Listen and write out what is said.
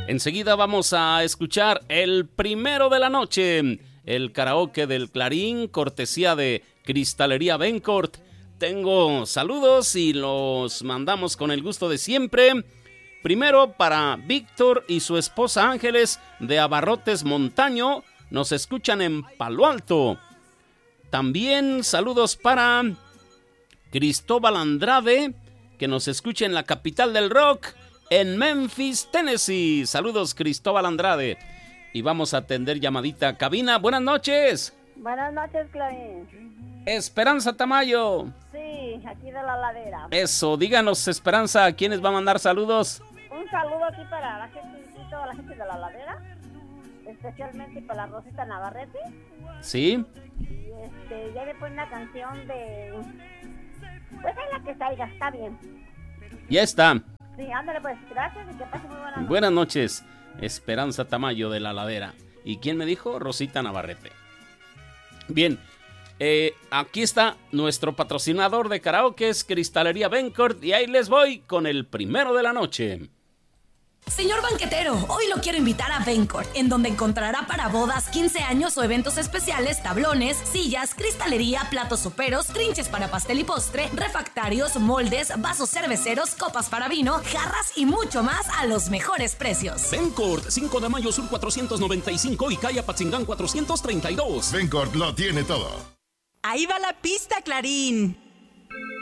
Enseguida vamos a escuchar el primero de la noche, el karaoke del Clarín, cortesía de Cristalería Bencourt. Tengo saludos y los mandamos con el gusto de siempre. Primero para Víctor y su esposa Ángeles de Abarrotes Montaño, nos escuchan en Palo Alto. También saludos para Cristóbal Andrade, que nos escucha en la capital del rock, en Memphis, Tennessee. Saludos, Cristóbal Andrade. Y vamos a atender llamadita a cabina. Buenas noches. Buenas noches, Clarín. Esperanza Tamayo. Sí, aquí de la ladera. Eso, díganos, Esperanza, ¿a quiénes va a mandar saludos? Un saludo aquí para la gente y toda la gente de la ladera, especialmente para la Rosita Navarrete. Sí. Y ya le pone una canción de... Pues es la que salga, está bien. Ya está. Sí, ándale pues, gracias y que pase muy buenas noches. Buenas noches, Esperanza Tamayo de la ladera. ¿Y quién me dijo? Rosita Navarrete. Bien, aquí está nuestro patrocinador de karaoke, es Cristalería Bencourt, y ahí les voy con el primero de la noche. Señor banquetero, hoy lo quiero invitar a Bencourt, en donde encontrará para bodas, 15 años o eventos especiales, tablones, sillas, cristalería, platos soperos, trinches para pastel y postre, refractarios, moldes, vasos cerveceros, copas para vino, jarras y mucho más a los mejores precios. Bencourt, 5 de mayo sur 495 y calle Apatzingán 432. Bencourt lo tiene todo. Ahí va la pista, Clarín.